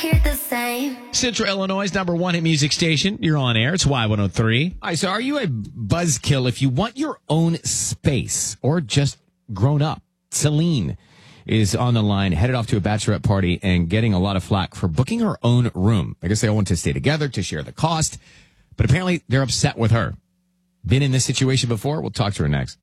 hear the same. Central Illinois' #1 hit music station. You're on air. It's Y103. All right, so are you a buzzkill if you want your own space or just grown up? Celine is on the line, headed off to a bachelorette party and getting a lot of flack for booking her own room. I guess they all want to stay together to share the cost, but apparently they're upset with her. Been in this situation before? We'll talk to her next.